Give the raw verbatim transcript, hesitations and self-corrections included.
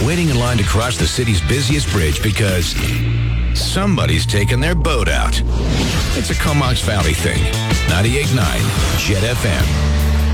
waiting in line to cross the city's busiest bridge because somebody's taken their boat out. It's a Comox Valley thing. ninety-eight point nine Jet F M.